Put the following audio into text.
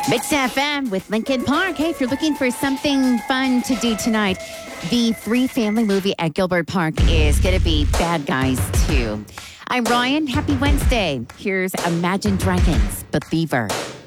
Mix FM with Lincoln Park. Hey, if you're looking for something fun to do tonight, the free family movie at Gilbert Park is going to be Bad Guys 2. I'm Ryan. Happy Wednesday. Here's Imagine Dragons, Believer.